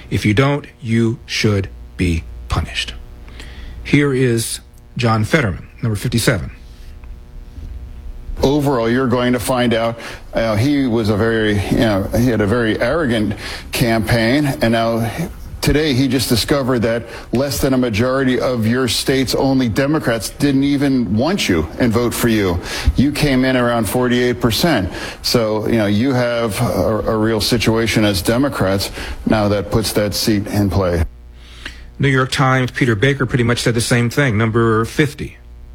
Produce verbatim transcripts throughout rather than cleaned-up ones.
If you don't, you should be punished. Here is John Fetterman, number fifty-seven. Overall, you're going to find out uh, he was a very, you know, he had a very arrogant campaign, and now today he just discovered that less than a majority of your state's only Democrats didn't even want you and vote for you. You came in around forty-eight percent. So, you know, you have a, a real situation as Democrats now that puts that seat in play. New York Times, Peter Baker pretty much said the same thing, number fifty.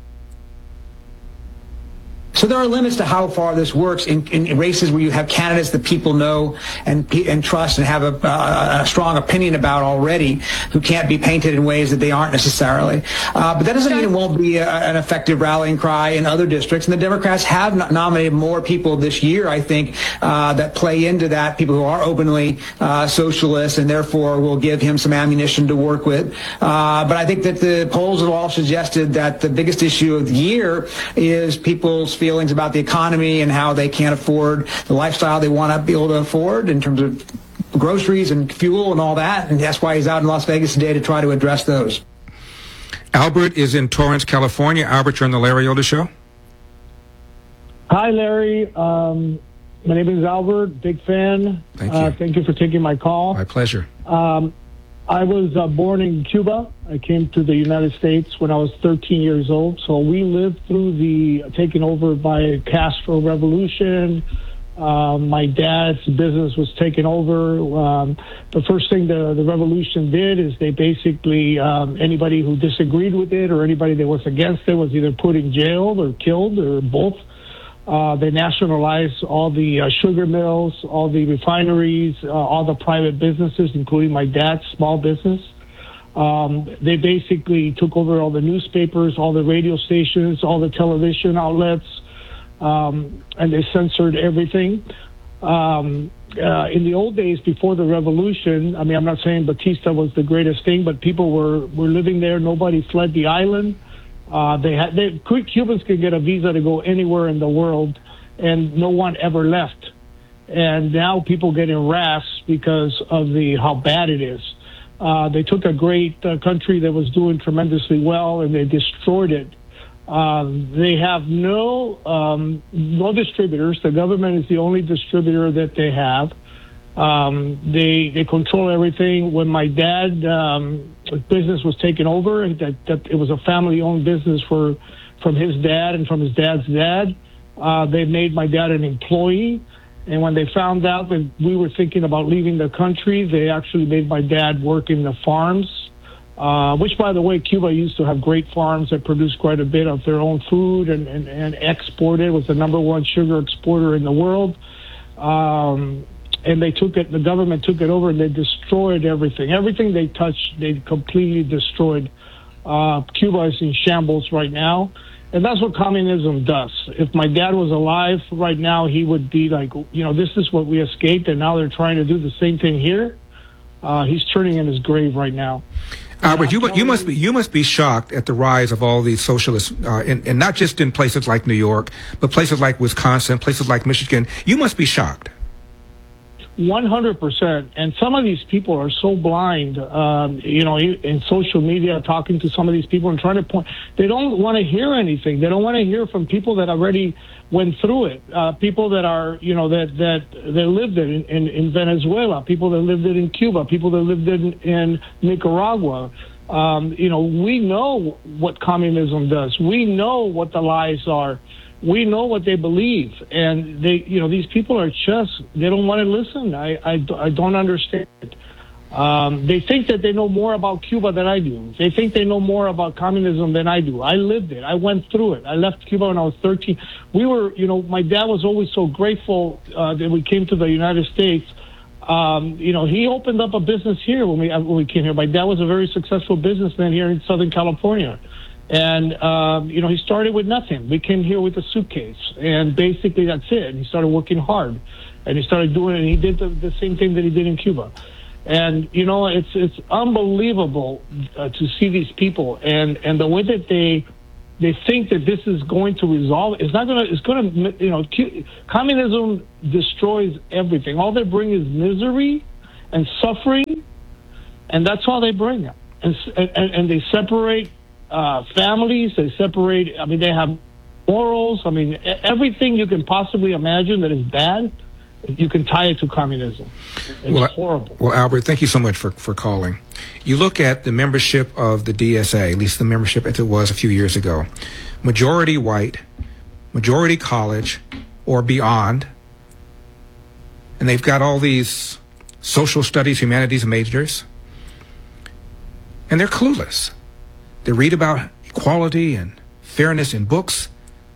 So there are limits to how far this works in, in races where you have candidates that people know and and trust and have a, a, a strong opinion about already, who can't be painted in ways that they aren't necessarily. Uh, but that doesn't mean it won't be a, an effective rallying cry in other districts. And the Democrats have no- nominated more people this year, I think, uh, that play into that, people who are openly uh, socialist and therefore will give him some ammunition to work with. Uh, but I think that the polls have all suggested that the biggest issue of the year is people's feelings about the economy and how they can't afford the lifestyle they want to be able to afford in terms of groceries and fuel and all that. And that's why he's out in Las Vegas today to try to address those. Albert is in Torrance, California. Albert, you're on the Larry Elder Show. Hi, Larry. Um, my name is Albert. Big fan. Thank you. Uh, thank you for taking my call. My pleasure. Um, I was uh, born in Cuba. I came to the United States when I was thirteen years old. So we lived through the taken over by Castro revolution. Um, my dad's business was taken over. Um, the first thing the, the revolution did is they basically, um, anybody who disagreed with it or anybody that was against it was either put in jail or killed or both. Uh, they nationalized all the uh, sugar mills, all the refineries, uh, all the private businesses, including my dad's small business. Um, they basically took over all the newspapers, all the radio stations, all the television outlets, um, and they censored everything. Um, uh, in the old days, before the revolution, I mean, I'm not saying Batista was the greatest thing, but people were, were living there. Nobody fled the island. Uh, they had they, Cubans could get a visa to go anywhere in the world, and no one ever left. And now people get harassed because of the how bad it is. Uh, they took a great uh, country that was doing tremendously well, and they destroyed it. Uh, they have no um, no distributors. The government is the only distributor that they have. Um, they they control everything. When my dad um, business was taken over, that, that it was a family-owned business for from his dad and from his dad's dad. Uh, they made my dad an employee, and when they found out that we were thinking about leaving the country, they actually made my dad work in the farms. Uh, which, by the way, Cuba used to have great farms that produced quite a bit of their own food and, and, and exported. It was the number one sugar exporter in the world. Um, And they took it, the government took it over and they destroyed everything. Everything they touched, they completely destroyed. Uh, Cuba is in shambles right now. And that's what communism does. If my dad was alive right now, he would be like, you know, this is what we escaped, and now they're trying to do the same thing here. Uh, he's turning in his grave right now. Albert, you, you must be you must be shocked at the rise of all these socialists, uh, in, and not just in places like New York, but places like Wisconsin, places like Michigan. You must be shocked. one hundred percent. And some of these people are so blind, um, you know, in social media, talking to some of these people and trying to point. They don't want to hear anything. They don't want to hear from people that already went through it. Uh, people that are, you know, that that, that lived it in, in, in Venezuela, people that lived it in Cuba, people that lived it in, in Nicaragua. Um, you know, we know what communism does. We know what the lies are. We know what they believe, and they, you know, these people are just, they don't want to listen. I, I, I don't understand it. Um, they think that they know more about Cuba than I do. They think they know more about communism than I do. I lived it. I went through it. I left Cuba when I was thirteen. We were, you know, my dad was always so grateful uh, that we came to the United States. Um, you know, he opened up a business here when we, when we came here. My dad was a very successful businessman here in Southern California. And, um, you know, he started with nothing. We came here with a suitcase, and basically that's it. And he started working hard, and he started doing it, and he did the, the same thing that he did in Cuba. And, you know, it's it's unbelievable uh, to see these people, and, and the way that they they think that this is going to resolve. It's not going to, it's going to, you know, communism destroys everything. All they bring is misery and suffering. And that's all they bring. And, and, and they separate uh, families. They separate, I mean, they have morals. I mean, everything you can possibly imagine that is bad, you can tie it to communism. It's well, horrible. Well, Albert, thank you so much for, for calling. You look at the membership of the D S A, at least the membership as it was a few years ago, majority white, majority college or beyond, and they've got all these social studies, humanities majors, and they're clueless. They read about equality and fairness in books.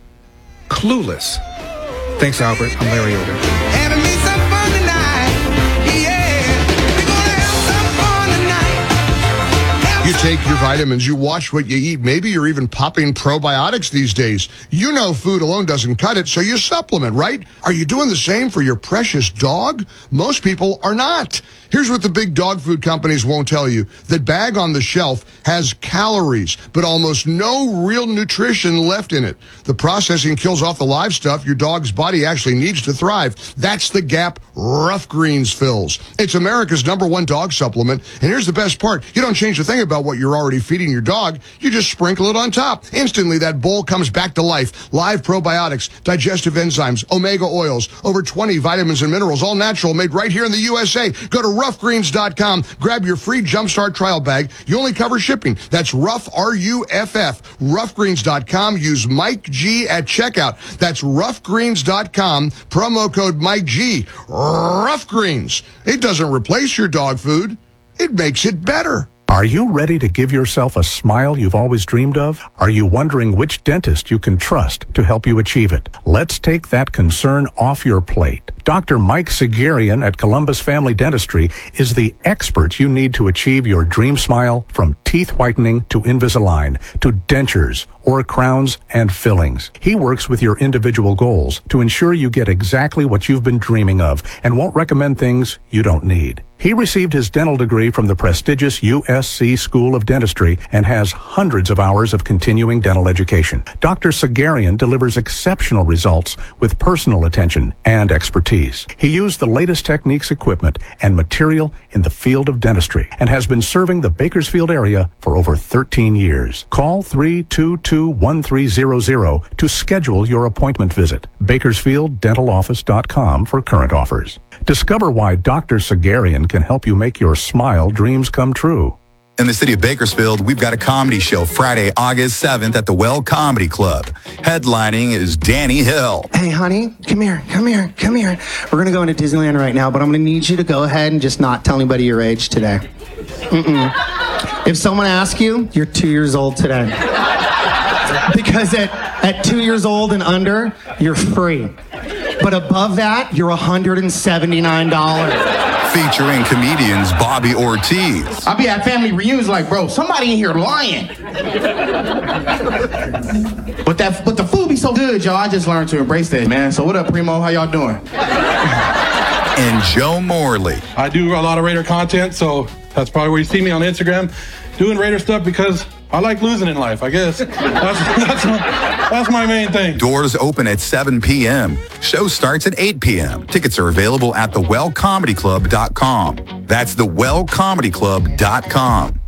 Clueless. Thanks, Albert. I'm Larry Odom. Having me some fun tonight. Yeah. We're gonna have some fun tonight. Have You take your vitamins, you watch what you eat. Maybe you're even popping probiotics these days. You know food alone doesn't cut it, so you supplement, right? Are you doing the same for your precious dog? Most people are not. Here's what the big dog food companies won't tell you. The bag on the shelf has calories, but almost no real nutrition left in it. The processing kills off the live stuff your dog's body actually needs to thrive. That's the gap Rough Greens fills. It's America's number one dog supplement, and here's the best part. You don't change a thing about what you're already feeding your dog. You just sprinkle it on top. Instantly, that bowl comes back to life. Live probiotics, digestive enzymes, omega oils, over twenty vitamins and minerals, all natural, made right here in the U S A. Go to rough greens dot com. Grab your free Jumpstart trial bag. You only cover shipping. That's Rough, R U F F. rough greens dot com. Use Mike G at checkout. That's rough greens dot com. Promo code Mike G. Rough Greens. It doesn't replace your dog food. It makes it better. Are you ready to give yourself a smile you've always dreamed of? Are you wondering which dentist you can trust to help you achieve it? Let's take that concern off your plate. Doctor Mike Sagarian at Columbus Family Dentistry is the expert you need to achieve your dream smile, from teeth whitening to Invisalign to dentures or crowns and fillings. He works with your individual goals to ensure you get exactly what you've been dreaming of and won't recommend things you don't need. He received his dental degree from the prestigious U S C School of Dentistry and has hundreds of hours of continuing dental education. Doctor Sagarian delivers exceptional results with personal attention and expertise. He used the latest techniques, equipment, and material in the field of dentistry and has been serving the Bakersfield area for over thirteen years. Call three two two, one three zero zero to schedule your appointment visit. Bakersfield Dental Office dot com for current offers. Discover why Doctor Sagarian can help you make your smile dreams come true. In the city of Bakersfield, we've got a comedy show Friday, August seventh at the Well Comedy Club. Headlining is Danny Hill. Hey, honey, come here, come here, come here. We're going to go into Disneyland right now, but I'm going to need you to go ahead and just not tell anybody your age today. Mm-mm. If someone asks you, you're two years old today. Because at, at two years old and under, you're free. But above that, you're one hundred seventy-nine dollars. Featuring comedians Bobby Ortiz. I'll be at family reunions like, bro, somebody in here lying. But that, but the food be so good, y'all. I just learned to embrace that, man. So what up, Primo? How y'all doing? And Joe Morley. I do a lot of Raider content, so that's probably where you see me on Instagram, doing Raider stuff because I like losing in life, I guess. That's, that's, my, that's my main thing. Doors open at seven p.m. Show starts at eight p.m. Tickets are available at the well comedy club dot com. That's the well comedy club dot com.